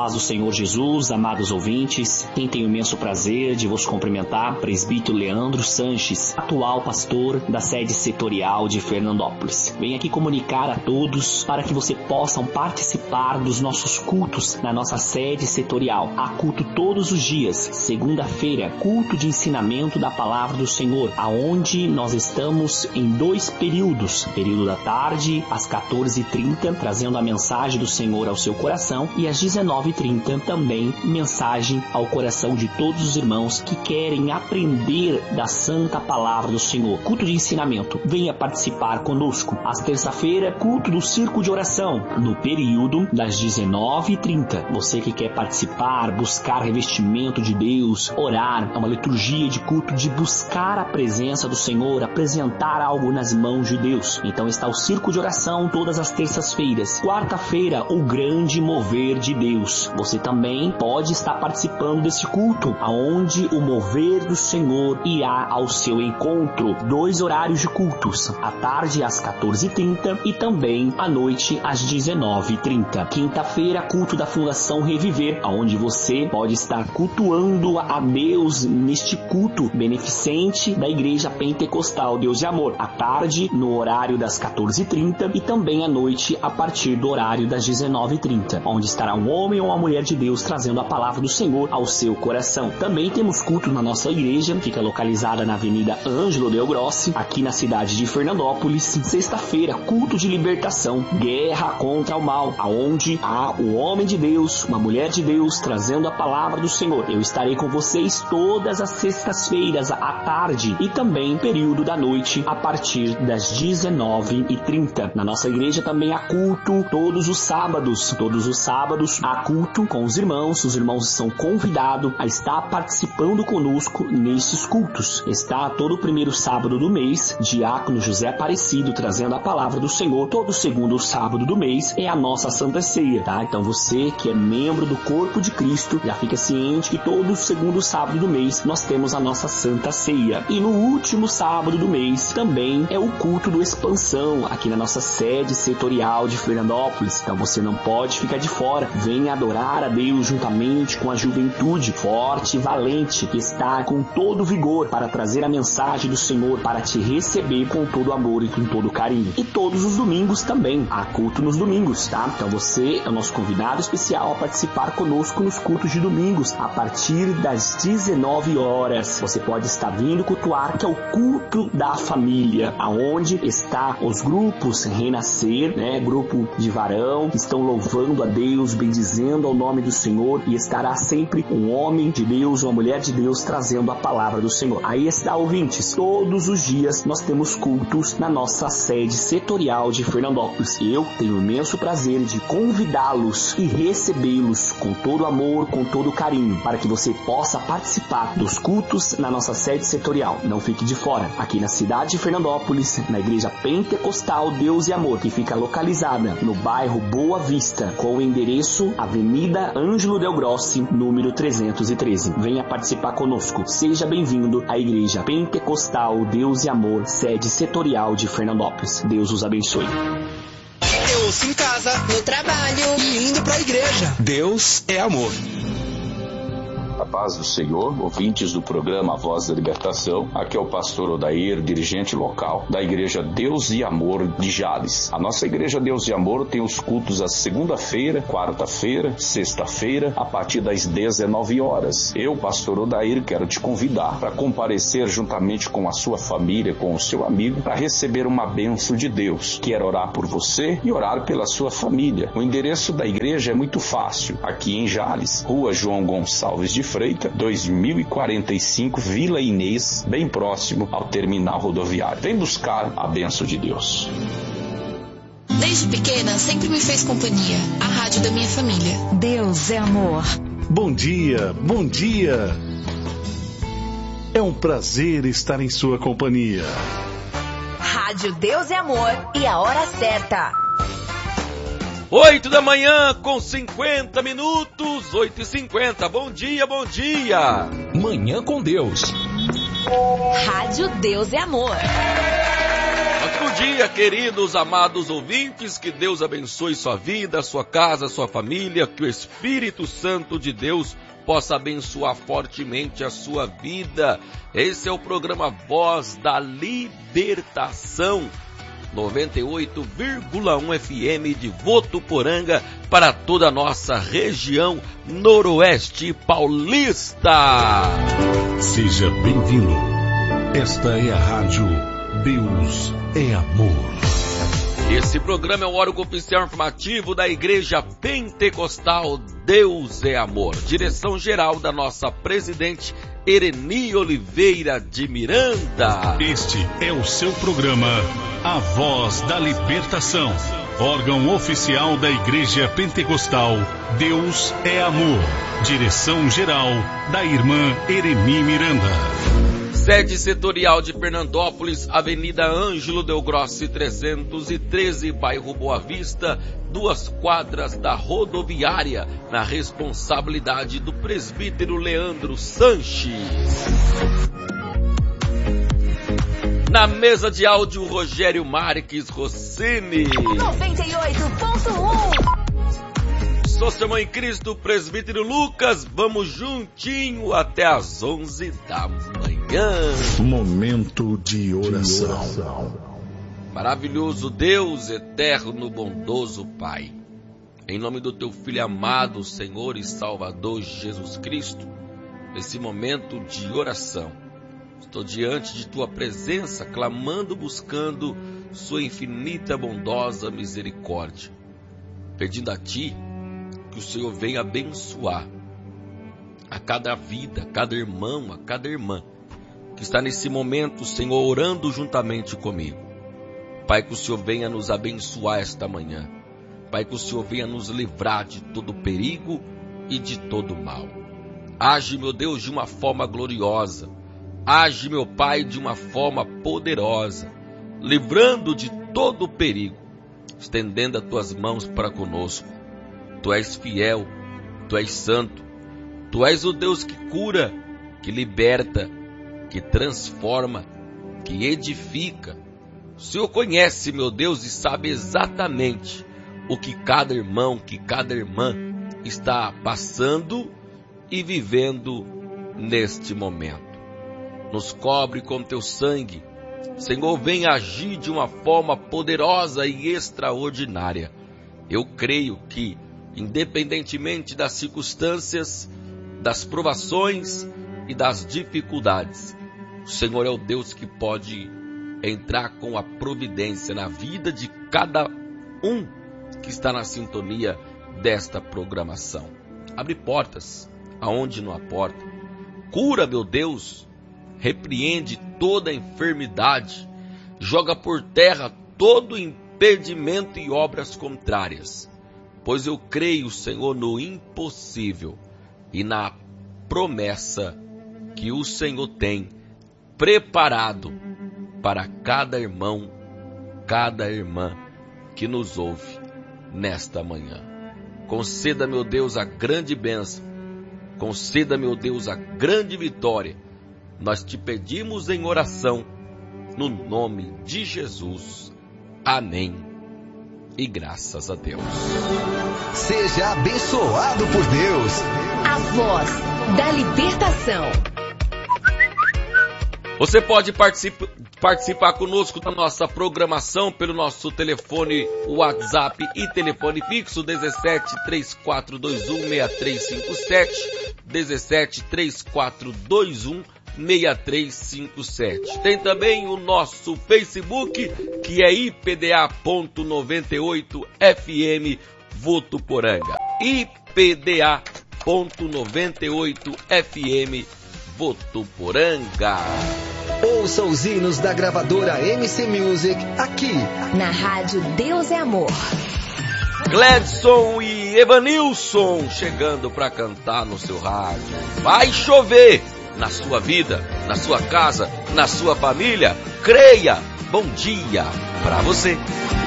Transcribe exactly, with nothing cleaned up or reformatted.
paz do Senhor Jesus, amados ouvintes, quem tem o imenso prazer de vos cumprimentar, presbítero Leandro Sanches, atual pastor da sede setorial de Fernandópolis. Venho aqui comunicar a todos para que vocês possam participar dos nossos cultos na nossa sede setorial. Há culto todos os dias, segunda-feira, culto de ensinamento da palavra do Senhor, aonde nós estamos em dois períodos, período da tarde, às quatorze e trinta, trazendo a mensagem do Senhor ao seu coração, e às dezenove e trinta também mensagem ao coração de todos os irmãos que querem aprender da santa palavra do Senhor. Culto de ensinamento, venha participar conosco. Às terça-feira, culto do círculo de oração, no período das dezenove e trinta. Você que quer participar, buscar revestimento de Deus, orar, é uma liturgia de culto de buscar a presença do Senhor, apresentar algo nas mãos de Deus. Então está o círculo de oração todas as terças-feiras. Quarta-feira, o grande mover de Deus. Você também pode estar participando desse culto, aonde o mover do Senhor irá ao seu encontro. Dois horários de cultos, à tarde às quatorze e trinta e também à noite às dezenove e trinta. Quinta-feira, culto da Fundação Reviver, aonde você pode estar cultuando a Deus neste culto beneficente da Igreja Pentecostal Deus e Amor. À tarde, no horário das quatorze e trinta e também à noite a partir do horário das dezenove e trinta, onde estará um homem ou uma mulher de Deus trazendo a palavra do Senhor ao seu coração. Também temos culto na nossa igreja, fica localizada na Avenida Ângelo Del Grossi, aqui na cidade de Fernandópolis. Sexta-feira, culto de libertação, guerra contra o mal, aonde há o homem de Deus, uma mulher de Deus trazendo a palavra do Senhor. Eu estarei com vocês todas as sextas-feiras à tarde e também período da noite a partir das dezenove e trinta. Na nossa igreja também há culto todos os sábados. Todos os sábados há culto com os irmãos. Os irmãos são convidados a estar participando conosco nesses cultos. Está todo o primeiro sábado do mês, Diácono José Aparecido trazendo a palavra do Senhor. Todo segundo sábado do mês é a nossa Santa Ceia, tá? Então você que é membro do corpo de Cristo, já fica ciente que todo segundo sábado do mês nós temos a nossa Santa Ceia. E no último sábado do mês também é o culto do Expansão, aqui na nossa sede setorial de Fernandópolis. Então você não pode ficar de fora. Venha adorar a Deus juntamente com a juventude forte e valente que está com todo o vigor para trazer a mensagem do Senhor, para te receber com todo amor e com todo carinho. E todos os domingos também. Há culto nos domingos, tá? Então você é o nosso convidado especial a participar conosco nos cultos de domingos, a partir das dezenove horas. Você pode estar vindo cultuar, que é o culto da família, aonde está os grupos Renascer, né? Grupo de varão, que estão louvando a Deus, bendizendo ao nome do Senhor, e estará sempre um homem de Deus, uma mulher de Deus, trazendo a palavra do Senhor. Aí está, ouvintes, todos os dias nós temos cultos na nossa sede setorial de Fernandópolis. Eu tenho o imenso prazer de convidá-los e recebê-los com todo amor, com todo carinho, para que você possa participar dos cultos na nossa sede setorial. Não fique de fora. Aqui na cidade de Fernandópolis, na Igreja Pentecostal Deus e Amor, que fica localizada no bairro Boa Vista, com o endereço Avenida Ângelo Del Grossi, número trezentos e treze. Venha participar conosco. Seja bem-vindo à Igreja Pentecostal Deus e Amor, sede setorial de Fernandópolis. Deus os abençoe. Eu ouço em casa, no trabalho e indo pra igreja. Deus é amor. A paz do Senhor, ouvintes do programa A Voz da Libertação. Aqui é o pastor Odair, dirigente local da Igreja Deus e Amor de Jales. A nossa Igreja Deus e Amor tem os cultos às segunda-feira, quarta-feira, sexta-feira, a partir das dezenove horas. Eu, pastor Odair, quero te convidar para comparecer juntamente com a sua família, com o seu amigo, para receber uma bênção de Deus. Quero orar por você e orar pela sua família. O endereço da igreja é muito fácil. Aqui em Jales, Rua João Gonçalves de Freitas, dois mil e quarenta e cinco, Vila Inês, bem próximo ao terminal rodoviário. Vem buscar a bênção de Deus. Desde pequena, sempre me fez companhia. A rádio da minha família. Deus é amor. Bom dia, bom dia. É um prazer estar em sua companhia. Rádio Deus é Amor e a hora certa. Oito da manhã com cinquenta minutos, oito e cinquenta. Bom dia, bom dia. Manhã com Deus. Rádio Deus é Amor. Nós bom dia, queridos, amados ouvintes, que Deus abençoe sua vida, sua casa, sua família, que o Espírito Santo de Deus possa abençoar fortemente a sua vida. Esse é o programa Voz da Libertação, noventa e oito vírgula um F M de Votuporanga, para toda a nossa região noroeste paulista. Seja bem-vindo. Esta é a Rádio Deus é Amor. Esse programa é o órgão oficial informativo da Igreja Pentecostal Deus é Amor. Direção-geral da nossa presidente Ereni Oliveira de Miranda. Este é o seu programa A Voz da Libertação, órgão oficial da Igreja Pentecostal Deus é Amor. Direção-geral da irmã Ereni Miranda. Sede setorial de Fernandópolis, Avenida Ângelo Del Grossi trezentos e treze, bairro Boa Vista, duas quadras da rodoviária, na responsabilidade do presbítero Leandro Sanches. Na mesa de áudio, Rogério Marques Rossini. noventa e oito ponto um. Sou seu irmão em Cristo, presbítero Lucas. Vamos juntinho até as onze da manhã. Momento de oração. Maravilhoso Deus, eterno, bondoso Pai, em nome do teu Filho amado, Senhor e Salvador Jesus Cristo, nesse momento de oração, estou diante de tua presença, clamando, buscando sua infinita, bondosa misericórdia, pedindo a ti que o Senhor venha abençoar a cada vida, a cada irmão, a cada irmã que está nesse momento, Senhor, orando juntamente comigo. Pai, que o Senhor venha nos abençoar esta manhã. Pai, que o Senhor venha nos livrar de todo perigo e de todo mal. Age, meu Deus, de uma forma gloriosa. Age, meu Pai, de uma forma poderosa, livrando de todo perigo, estendendo as tuas mãos para conosco. Tu és fiel, tu és santo, tu és o Deus que cura, que liberta, que transforma, que edifica. O Senhor conhece, meu Deus, e sabe exatamente o que cada irmão, que cada irmã está passando e vivendo neste momento. Nos cobre com teu sangue. Senhor, vem agir de uma forma poderosa e extraordinária. Eu creio que, independentemente das circunstâncias, das provações e das dificuldades, o Senhor é o Deus que pode entrar com a providência na vida de cada um que está na sintonia desta programação. Abre portas aonde não há porta. Cura, meu Deus, repreende toda enfermidade, joga por terra todo impedimento e obras contrárias. Pois eu creio, Senhor, no impossível e na promessa que o Senhor tem preparado para cada irmão, cada irmã que nos ouve nesta manhã. Conceda, meu Deus, a grande bênção. Conceda, meu Deus, a grande vitória. Nós te pedimos em oração, no nome de Jesus. Amém. E graças a Deus. Seja abençoado por Deus. A Voz da Libertação. Você pode participar, participar conosco da nossa programação pelo nosso telefone WhatsApp e telefone fixo dezessete, três quatro dois um, seis três cinco sete, dezessete, três quatro dois um, seis três cinco sete. Tem também o nosso Facebook, que é I P D A ponto noventa e oito F M Votuporanga. I P D A ponto noventa e oito F M Votuporanga. Ouça os hinos da gravadora M C Music aqui na Rádio Deus é Amor. Gledson e Evanilson chegando para cantar no seu rádio. Vai chover na sua vida, na sua casa, na sua família. Creia. Bom dia para você.